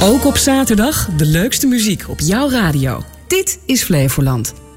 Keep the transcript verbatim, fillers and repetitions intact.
Ook op zaterdag de leukste muziek op jouw radio. Dit is Flevoland.